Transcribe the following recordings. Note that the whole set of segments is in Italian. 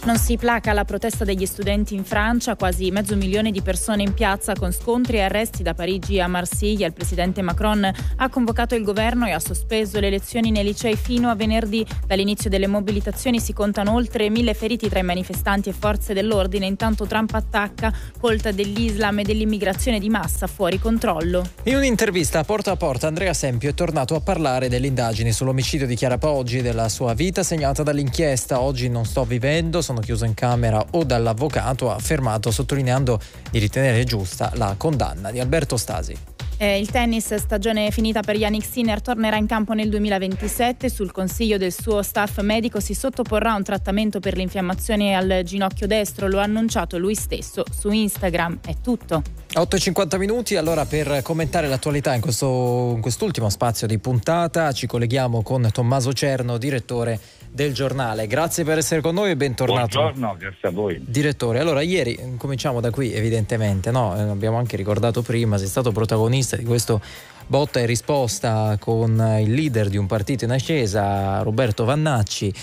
Non si placa la protesta degli studenti in Francia, quasi 500.000 di persone in piazza con scontri e arresti da Parigi a Marsiglia. Il presidente Macron ha convocato il governo e ha sospeso le lezioni nei licei fino a venerdì. Dall'inizio delle mobilitazioni si contano oltre 1.000 feriti tra i manifestanti e forze dell'ordine. Intanto Trump attacca colta dell'Islam e dell'immigrazione di massa fuori controllo. In un'intervista a Porta, Andrea Sempio è tornato a parlare delle indagini sull'omicidio di Chiara Poggi e della sua vita segnata dall'inchiesta. Oggi non sto vivendo, sono chiuso in camera o dall'avvocato, ha affermato, sottolineando di ritenere giusta la condanna di Alberto Stasi. Il tennis, stagione finita per Jannik Sinner, tornerà in campo nel 2027. Sul consiglio del suo staff medico si sottoporrà a un trattamento per l'infiammazione al ginocchio destro, lo ha annunciato lui stesso su Instagram. È tutto. 8:50, allora per commentare l'attualità in quest'ultimo spazio di puntata ci colleghiamo con Tommaso Cerno, direttore del giornale. Grazie per essere con noi e bentornato. Buongiorno, grazie a voi. Direttore, allora ieri, cominciamo da qui evidentemente, no? Abbiamo anche ricordato prima, sei stato protagonista di questo botta e risposta con il leader di un partito in ascesa, Roberto Vannacci,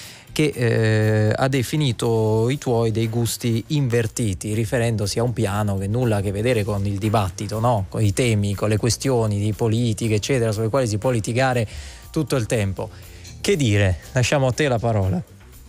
che ha definito i tuoi dei gusti invertiti, riferendosi a un piano che nulla a che vedere con il dibattito, no? Con i temi, con le questioni di politica, eccetera, sulle quali si può litigare tutto il tempo. Che dire? Lasciamo a te la parola.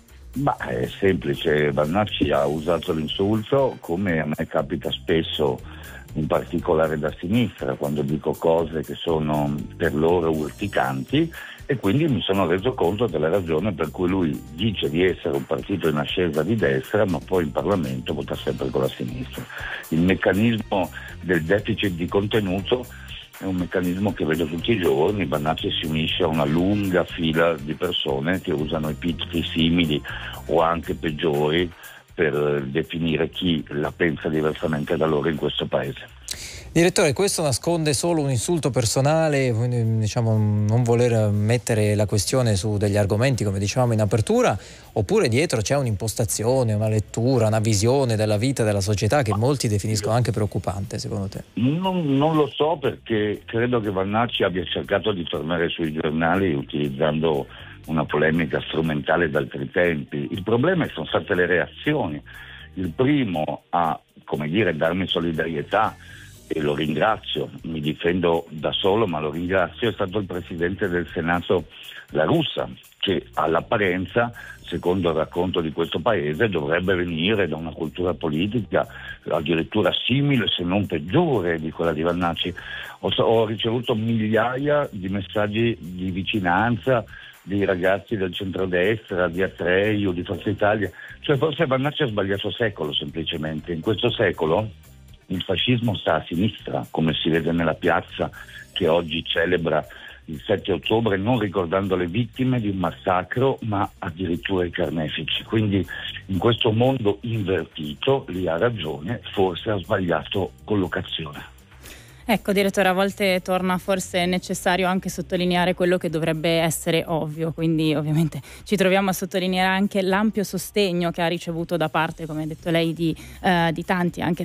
È semplice, Vannacci ha usato l'insulto come a me capita spesso, in particolare da sinistra, quando dico cose che sono per loro urticanti, e quindi mi sono reso conto della ragione per cui lui dice di essere un partito in ascesa di destra, ma poi in Parlamento vota sempre con la sinistra. Il meccanismo del deficit di contenuto è un meccanismo che vedo tutti i giorni. Vannacci si unisce a una lunga fila di persone che usano epiteti simili o anche peggiori per definire chi la pensa diversamente da loro in questo paese. Direttore, questo nasconde solo un insulto personale, diciamo non voler mettere la questione su degli argomenti come dicevamo in apertura, oppure dietro c'è un'impostazione, una lettura, una visione della vita della società che molti definiscono anche preoccupante, secondo te? Non lo so, perché credo che Vannacci abbia cercato di tornare sui giornali utilizzando una polemica strumentale d'altri tempi. Il problema sono state le reazioni. Il primo a, darmi solidarietà, e lo ringrazio, mi difendo da solo, ma lo ringrazio, è stato il presidente del Senato La Russa, che all'apparenza, secondo il racconto di questo paese, dovrebbe venire da una cultura politica addirittura simile, se non peggiore, di quella di Vannacci. Ho ricevuto migliaia di messaggi di vicinanza dei ragazzi del centrodestra, di Atrei o di Forza Italia. Cioè forse Vannacci ha sbagliato secolo, semplicemente. In questo secolo il fascismo sta a sinistra, come si vede nella piazza che oggi celebra il 7 ottobre, non ricordando le vittime di un massacro, ma addirittura i carnefici. Quindi in questo mondo invertito, lì ha ragione, forse ha sbagliato collocazione. Ecco, direttore, a volte torna forse necessario anche sottolineare quello che dovrebbe essere ovvio, quindi ovviamente ci troviamo a sottolineare anche l'ampio sostegno che ha ricevuto da parte, come ha detto lei, di tanti, anche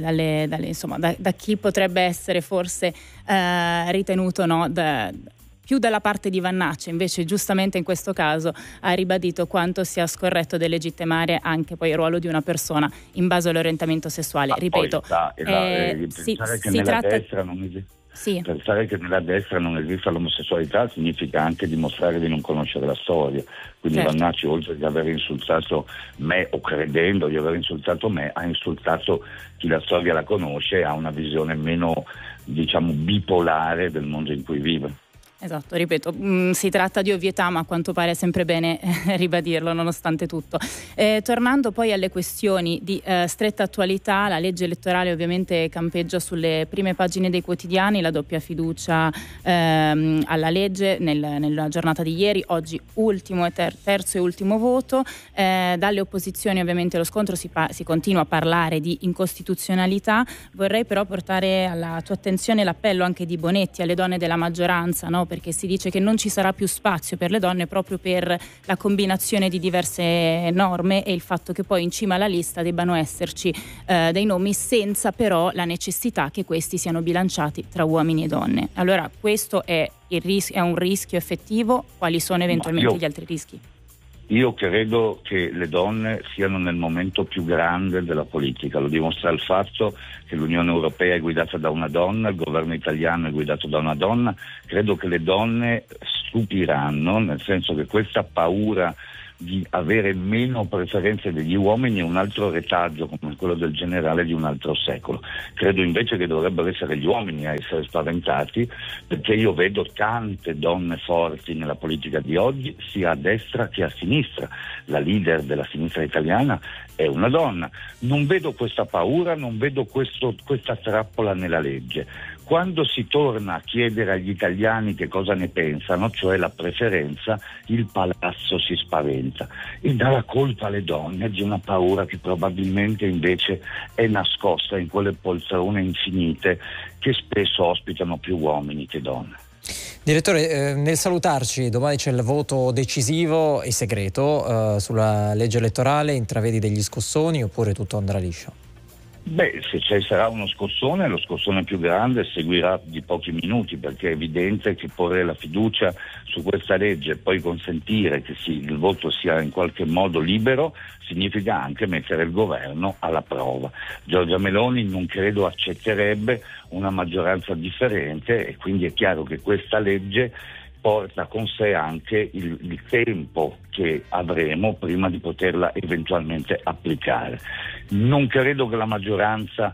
da chi potrebbe essere forse ritenuto più dalla parte di Vannacci. Invece giustamente in questo caso ha ribadito quanto sia scorretto delegittimare anche poi il ruolo di una persona in base all'orientamento sessuale. Ripeto, pensare che nella destra non esista l'omosessualità significa anche dimostrare di non conoscere la storia. Quindi certo. Vannacci, oltre di aver insultato me, o credendo di aver insultato me, ha insultato chi la storia la conosce e ha una visione meno, bipolare del mondo in cui vive. Esatto, ripeto, si tratta di ovvietà, ma a quanto pare è sempre bene ribadirlo nonostante tutto. Tornando poi alle questioni di stretta attualità, la legge elettorale ovviamente campeggia sulle prime pagine dei quotidiani, la doppia fiducia alla legge nella giornata di ieri, oggi ultimo e terzo e ultimo voto. Dalle opposizioni ovviamente lo scontro si continua a parlare di incostituzionalità. Vorrei però portare alla tua attenzione l'appello anche di Bonetti alle donne della maggioranza, no? Perché si dice che non ci sarà più spazio per le donne proprio per la combinazione di diverse norme e il fatto che poi in cima alla lista debbano esserci dei nomi senza però la necessità che questi siano bilanciati tra uomini e donne. Allora questo è un rischio effettivo? Quali sono eventualmente gli altri rischi? Io credo che le donne siano nel momento più grande della politica, lo dimostra il fatto che l'Unione Europea è guidata da una donna, il governo italiano è guidato da una donna. Credo che le donne stupiranno, nel senso che questa paura di avere meno preferenze degli uomini è un altro retaggio come quello del generale di un altro secolo. Credo invece che dovrebbero essere gli uomini a essere spaventati, perché io vedo tante donne forti nella politica di oggi, sia a destra che a sinistra. La leader della sinistra italiana è una donna. Non vedo questa paura, non vedo questa trappola nella legge. Quando si torna a chiedere agli italiani che cosa ne pensano, cioè la preferenza, il palazzo si spaventa e dà la colpa alle donne di una paura che probabilmente invece è nascosta in quelle poltrone infinite che spesso ospitano più uomini che donne. Direttore, nel salutarci, domani c'è il voto decisivo e segreto sulla legge elettorale. Intravedi degli scossoni oppure tutto andrà liscio? Beh, se ci sarà uno scossone, lo scossone più grande seguirà di pochi minuti, perché è evidente che porre la fiducia su questa legge e poi consentire che il voto sia in qualche modo libero significa anche mettere il governo alla prova. Giorgia Meloni non credo accetterebbe una maggioranza differente e quindi è chiaro che questa legge porta con sé anche il tempo che avremo prima di poterla eventualmente applicare. Non credo che la maggioranza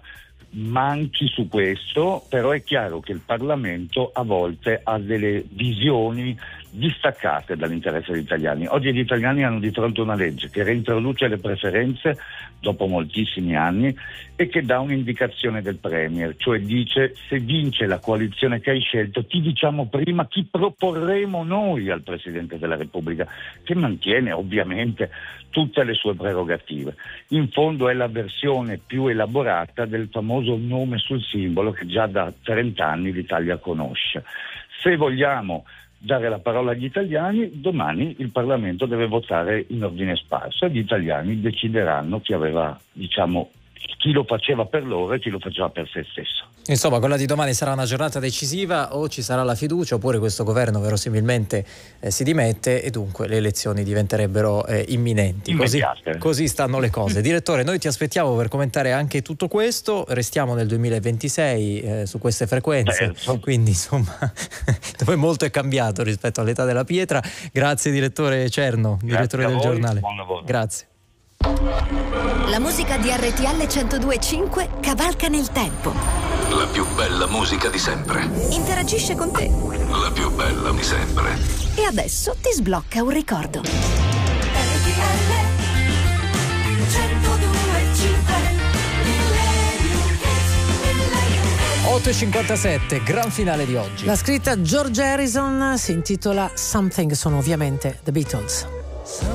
manchi su questo, però è chiaro che il Parlamento a volte ha delle visioni distaccate dall'interesse degli italiani. Oggi gli italiani hanno di fronte una legge che reintroduce le preferenze dopo moltissimi anni e che dà un'indicazione del Premier, cioè dice: se vince la coalizione che hai scelto ti diciamo prima chi proporremo noi al Presidente della Repubblica, che mantiene ovviamente tutte le sue prerogative. In fondo è la versione più elaborata del famoso nome sul simbolo che già da 30 anni l'Italia conosce. Se vogliamo dare la parola agli italiani, domani il Parlamento deve votare in ordine sparso e gli italiani decideranno chi lo faceva per loro e chi lo faceva per se stesso. Insomma, quella di domani sarà una giornata decisiva, o ci sarà la fiducia oppure questo governo verosimilmente si dimette e dunque le elezioni diventerebbero imminenti. Così stanno le cose. Direttore, noi ti aspettiamo per commentare anche tutto questo, restiamo nel 2026 su queste frequenze, quindi insomma dove molto è cambiato rispetto all'età della pietra. Grazie direttore Cerno, direttore del giornale. Buon lavoro. Grazie. La musica di RTL 102.5 cavalca nel tempo. La più bella musica di sempre. Interagisce con te. La più bella di sempre. E adesso ti sblocca un ricordo. RTL 102.5. 8.57, gran finale di oggi. La scritta George Harrison si intitola Something, sono ovviamente The Beatles.